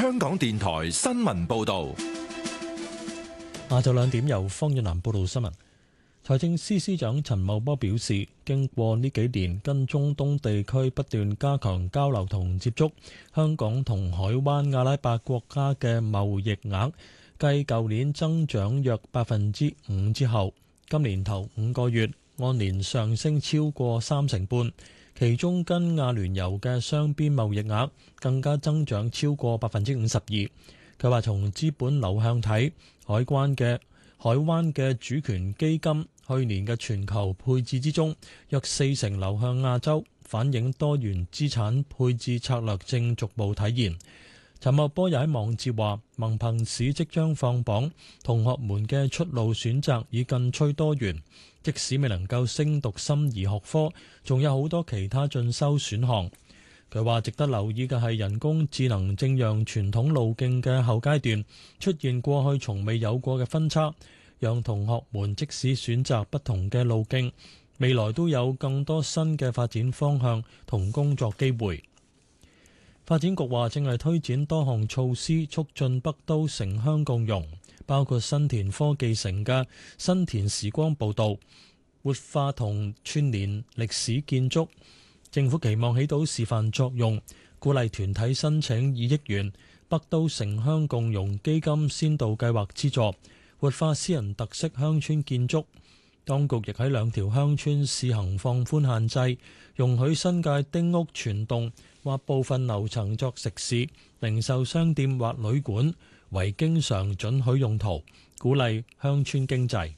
香港電台新聞報道。 下晝2點由方遠南報道新聞。財政司司長陳茂波表示，經過呢幾年跟中東地區不斷加強交流同接觸，香港同海灣阿拉伯國家嘅貿易額繼舊年增長約5%之後，今年頭5個月按年上升超過35%，其中跟阿聯酋嘅雙邊貿易額更加增長超過52%。佢話從資本流向睇，海灣嘅主權基金去年嘅全球配置之中，約40%流向亞洲，反映多元資產配置策略正逐步體現。陳茂波又喺網誌話，文憑試即將放榜，同學們嘅出路選擇已更趨多元，即使未能夠升讀心儀學科，仲有好多其他進修選項。佢話值得留意嘅係人工智能正讓傳統路徑嘅後階段出現過去從未有過嘅分叉，讓同學們即使選擇不同嘅路徑，未來都有更多新嘅發展方向同工作機會。發展局話正係推展多項措施促進北都城鄉共融，包括新田科技城嘅新田時光步道，活化同串聯歷史建築。政府期望起到示範作用，鼓勵團體申請2億元北都城鄉共融基金先導計劃資助，活化私人特色鄉村建築。當局亦喺2條鄉村試行放寬限制，容許新界丁屋全棟或部分樓層作食肆、零售商店或旅館為經常准許用途，鼓勵鄉村經濟。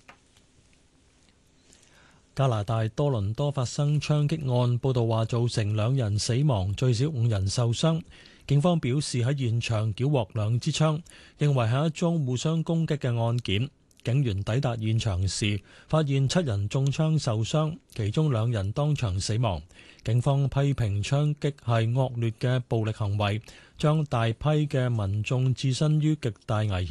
加拿大多倫多發生槍擊案，報道話造成2人死亡，最少5人受傷。警方表示喺現場繳獲2支槍，認為係一宗互相攻擊嘅案件。警員抵達現場時，發現7人中槍受傷，其中2人當場死亡。警方批評槍擊係惡劣嘅暴力行為，將大批嘅民眾置身於極大危險。